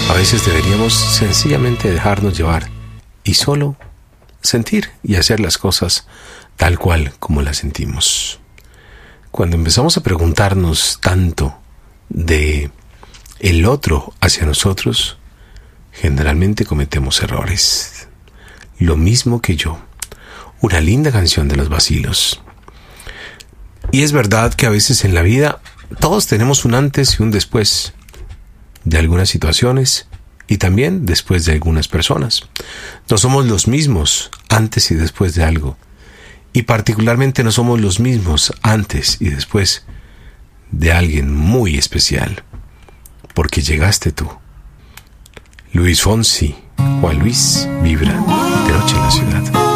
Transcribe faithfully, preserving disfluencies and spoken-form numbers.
A veces deberíamos sencillamente dejarnos llevar y solo sentir y hacer las cosas tal cual como las sentimos. Cuando empezamos a preguntarnos tanto de el otro hacia nosotros, generalmente cometemos errores. Lo mismo que yo. Una linda canción de Los Bacilos. Y es verdad que a veces en la vida todos tenemos un antes y un después de algunas situaciones y también después de algunas personas. No somos los mismos antes y después de algo. Y particularmente no somos los mismos antes y después de alguien muy especial. Porque llegaste tú. Luis Fonsi, Juan Luis Vibra, de Noche en la Ciudad.